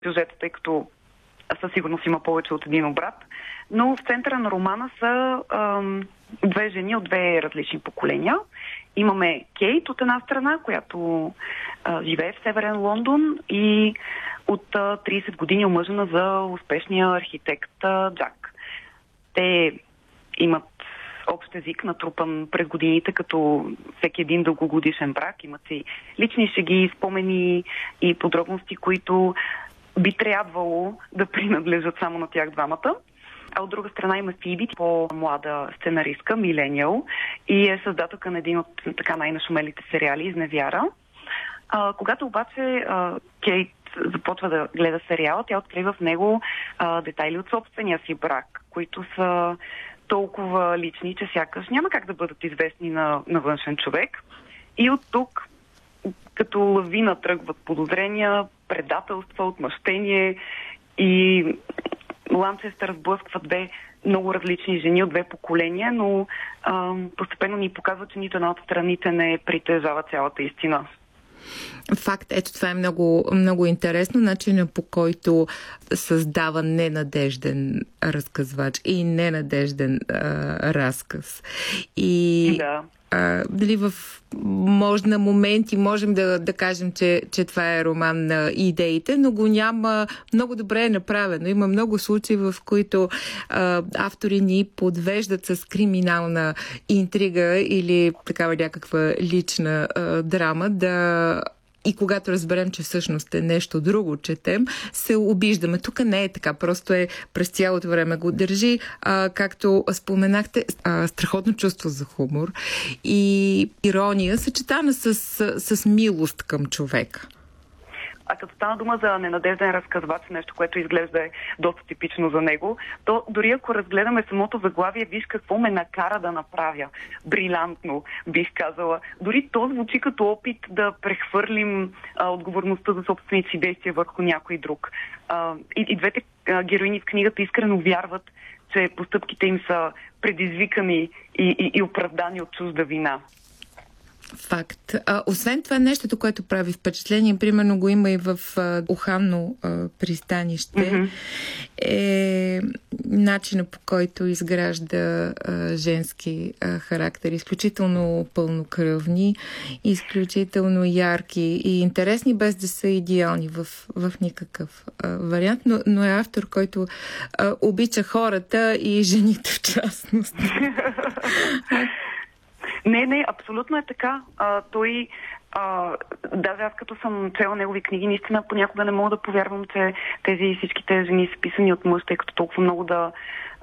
сюжета, тъй като със сигурност има повече от един обрат. Но в центъра на романа са две жени от две различни поколения. Имаме Кейт от една страна, която живее в Северен Лондон, и от 30 години омъжена за успешния архитект Джак. Те имат общ език, натрупан през годините, като всеки един дългогодишен брак. Имат си лични шеги, спомени и подробности, които би трябвало да принадлежат само на тях двамата. А от друга страна има Фиби, по-млада сценаристка, милениал, и е създателка на един от така най-нашумелите сериали "Изневяра". Когато обаче Кейт започва да гледа сериала, тя открива в него детайли от собствения си брак, които са толкова лични, че сякаш няма как да бъдат известни на външен човек. И от тук, като лавина, тръгват подозрения, предателства, отмъщение, и Ланчестър разблъсква две много различни жени от две поколения, но постепенно ни показва, че нито една от страните не притежава цялата истина. Факт, ето това е много, много интересно, начинът по който създава ненадежден разказвач и ненадежден разказ. И да. Дали на моменти можем да кажем, че това е роман на идеите, но го няма, много добре е направено. Има много случаи, в които автори ни подвеждат с криминална интрига или такава някаква лична драма, и когато разберем, че всъщност е нещо друго, четем, се обиждаме. Тук не е така, просто през цялото време го държи. Както споменахте, страхотно чувство за хумор и ирония, съчетана с милост към човека. А като стана дума за ненадежден разказвач, нещо, което изглежда е доста типично за него, то дори ако разгледаме самото заглавие, виж какво ме накара да направя. Брилянтно, бих казала. Дори то звучи като опит да прехвърлим отговорността за собствените си действия върху някой друг. И двете героини в книгата искрено вярват, че постъпките им са предизвикани и оправдани от чужда вина. Факт. Освен това, нещото, което прави впечатление, примерно го има и в Оханно пристанище, е начина, по който изгражда женски характер. Изключително пълнокръвни, изключително ярки и интересни, без да са идеални в никакъв вариант, но е автор, който обича хората и жените в частност. Не, абсолютно е така. Той, даже аз като съм чела негови книги, наистина понякога не мога да повярвам, че всичките жени са писани от мъж, тъй като толкова много да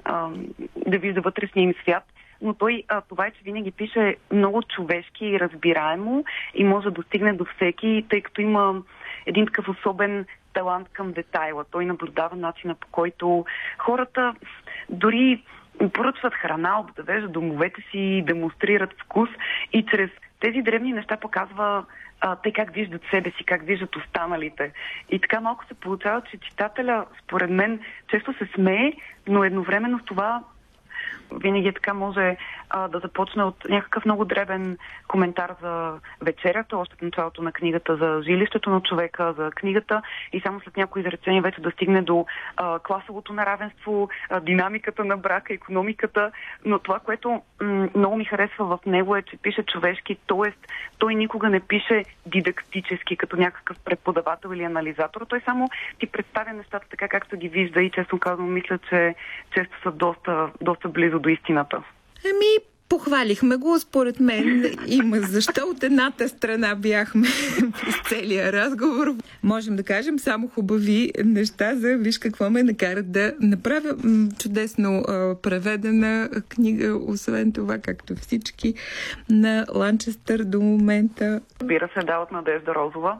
вижда вътрешния им свят. Но той, това е, че винаги пише много човешки и разбираемо и може да достигне до всеки, тъй като има един такъв особен талант към детайла. Той наблюдава начина, по който хората дори поръчват храна, обзавеждат домовете си, демонстрират вкус, и чрез тези древни неща показва те как виждат себе си, как виждат останалите. И така малко се получава, че читателя, според мен, често се смее, но едновременно с това винаги така може да започне от някакъв много дребен коментар за вечерята, още в началото на книгата, за жилището на човека, за книгата, и само след някои изречения вече да стигне до класовото неравенство, динамиката на брака, икономиката. Но това, което много ми харесва в него, е, че пише човешки, т.е. той никога не пише дидактически, като някакъв преподавател или анализатор. Той само ти представя нещата така, както ги вижда, и честно казвам, мисля, че често са доста близо до истината. Похвалихме го, според мен има защо. От едната страна бяхме през целия разговор. Можем да кажем само хубави неща за виж какво ме накара да направя чудесно преведена книга, освен това, както всички, на Ланчестър до момента. Разбира се, да, от Надежда Розова.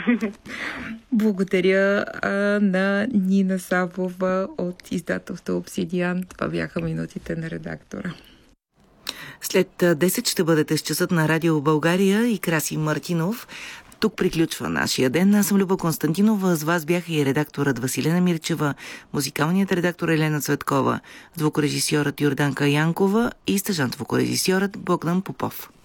Благодаря на Нина Савова от издателство Обсидиан. Това бяха минутите на редактора. След 10 ще бъдете с часът на Радио България и Краси Мартинов. Тук приключва нашия ден. Аз съм Люба Константинова. С вас бяха и редакторът Василена Мирчева, музикалният редактор Елена Цветкова, звукорежисьорът Йорданка Янкова и стъжант звукорежисьорът Богдан Попов.